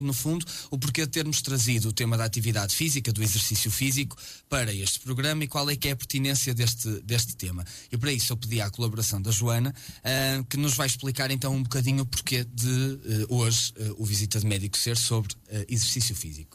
no fundo, o porquê de termos trazido o tema da atividade física, do exercício físico, para este programa e qual é que é a pertinência deste tema. E para isso eu pedi a colaboração da Joana, que nos vai explicar então um bocadinho o porquê de hoje o Visita de Médico ser sobre exercício físico.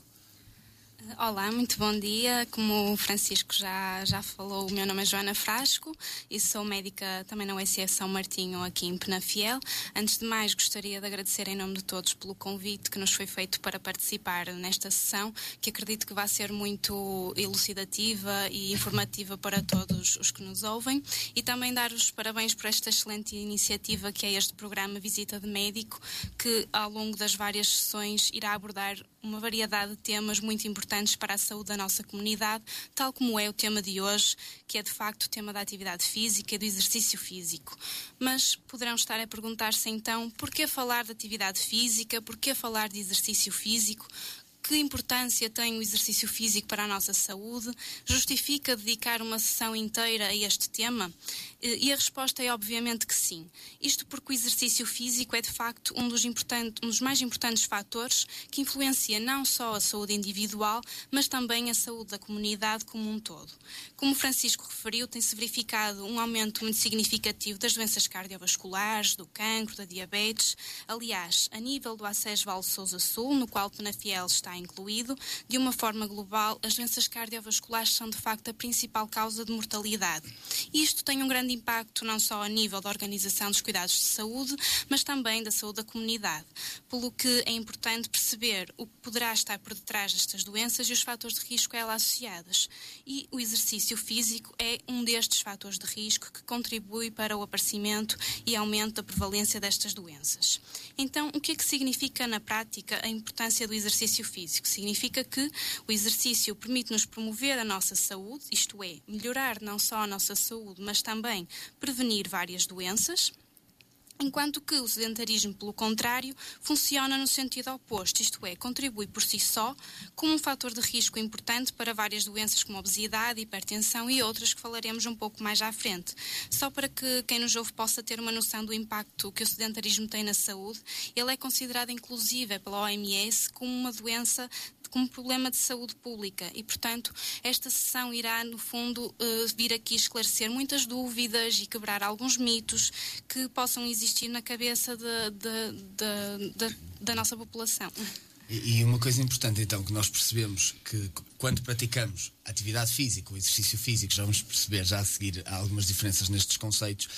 Olá, muito bom dia. Como o Francisco já falou, o meu nome é Joana Frasco e sou médica também na USF São Martinho, aqui em Penafiel. Antes de mais, gostaria de agradecer em nome de todos pelo convite que nos foi feito para participar nesta sessão, que acredito que vai ser muito elucidativa e informativa para todos os que nos ouvem, e também dar os parabéns por esta excelente iniciativa que é este programa Visita de Médico, que ao longo das várias sessões irá abordar uma variedade de temas muito importantes para a saúde da nossa comunidade, tal como é o tema de hoje, que é de facto o tema da atividade física e do exercício físico. Mas poderão estar a perguntar-se então, porquê falar de atividade física, porquê falar de exercício físico? Que importância tem o exercício físico para a nossa saúde? Justifica dedicar uma sessão inteira a este tema? E a resposta é obviamente que sim. Isto porque o exercício físico é de facto um dos mais importantes fatores que influencia não só a saúde individual, mas também a saúde da comunidade como um todo. Como o Francisco referiu, tem-se verificado um aumento muito significativo das doenças cardiovasculares, do cancro, da diabetes. Aliás, a nível do ACES Val de Sousa Sul, no qual Penafiel está incluído, de uma forma global, as doenças cardiovasculares são de facto a principal causa de mortalidade. E isto tem um grande impacto não só a nível da organização dos cuidados de saúde, mas também da saúde da comunidade. Pelo que é importante perceber o que poderá estar por detrás destas doenças e os fatores de risco a elas associadas. E o exercício físico é um destes fatores de risco que contribui para o aparecimento e aumento da prevalência destas doenças. Então, o que é que significa na prática a importância do exercício físico? Significa que o exercício permite-nos promover a nossa saúde, isto é, melhorar não só a nossa saúde, mas também prevenir várias doenças, enquanto que o sedentarismo, pelo contrário, funciona no sentido oposto, isto é, contribui por si só como um fator de risco importante para várias doenças como obesidade, hipertensão e outras que falaremos um pouco mais à frente. Só para que quem nos ouve possa ter uma noção do impacto que o sedentarismo tem na saúde, ele é considerado inclusive pela OMS como uma doença, como um problema de saúde pública e, portanto, esta sessão irá, no fundo, vir aqui esclarecer muitas dúvidas e quebrar alguns mitos que possam existir na cabeça da nossa população. E uma coisa importante, então, que nós percebemos que quando praticamos atividade física, o exercício físico, já vamos perceber já a seguir algumas diferenças nestes conceitos,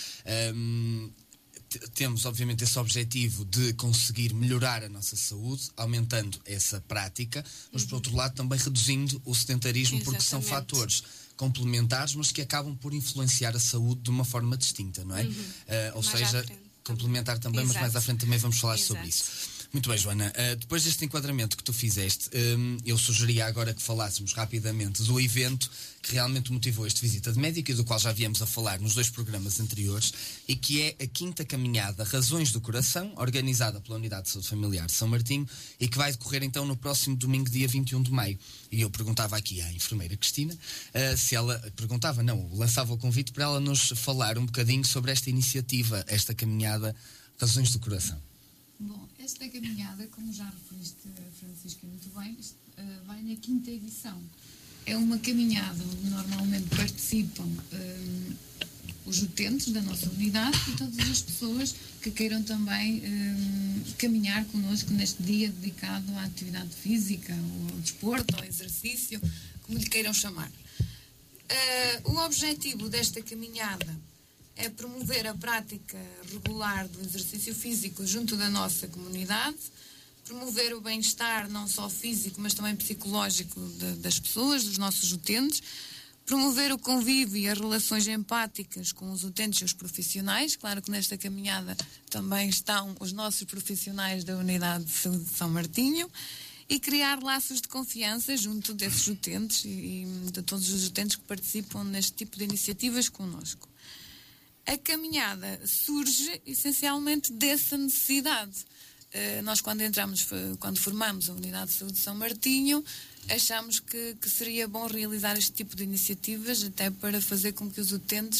temos obviamente esse objetivo de conseguir melhorar a nossa saúde, aumentando essa prática, mas por outro lado também reduzindo o sedentarismo. Exatamente. Porque são fatores complementares, mas que acabam por influenciar a saúde de uma forma distinta, não é? Ou seja, complementar também, mas mais à frente também vamos falar sobre isso. Muito bem, Joana. Depois deste enquadramento que tu fizeste, eu sugeria agora que falássemos rapidamente do evento que realmente motivou este Visita de Médico e do qual já viemos a falar nos 2 programas anteriores, e que é a 5ª Caminhada Razões do Coração, organizada pela Unidade de Saúde Familiar de São Martinho, e que vai decorrer então no próximo domingo, dia 21 de maio. E eu perguntava aqui à enfermeira Cristina se ela, lançava o convite para ela nos falar um bocadinho sobre esta iniciativa, esta caminhada Razões do Coração. Bom, esta caminhada, como já referiste, Francisco, muito bem, vai na 5ª edição. É uma caminhada onde normalmente participam os utentes da nossa unidade e todas as pessoas que queiram também caminhar connosco neste dia dedicado à atividade física, ao desporto, ao exercício, como lhe queiram chamar. O objetivo desta caminhada é promover a prática regular do exercício físico junto da nossa comunidade, promover o bem-estar não só físico, mas também psicológico das pessoas, dos nossos utentes, promover o convívio e as relações empáticas com os utentes e os profissionais. Claro que nesta caminhada também estão os nossos profissionais da Unidade de Saúde de São Martinho, e criar laços de confiança junto desses utentes e de todos os utentes que participam neste tipo de iniciativas connosco. A caminhada surge essencialmente dessa necessidade. Nós quando formamos a Unidade de Saúde de São Martinho, achamos que seria bom realizar este tipo de iniciativas, até para fazer com que os utentes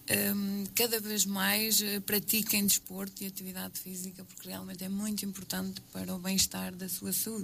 cada vez mais pratiquem desporto e atividade física, porque realmente é muito importante para o bem-estar da sua saúde.